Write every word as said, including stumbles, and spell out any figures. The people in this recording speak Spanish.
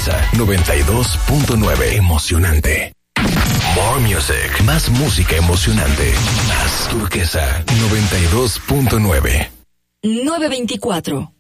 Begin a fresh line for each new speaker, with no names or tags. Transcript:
Turquesa noventa y dos punto nueve. Emocionante. More music. Más música emocionante. Más Turquesa noventa y dos punto nueve.
nueve veinticuatro.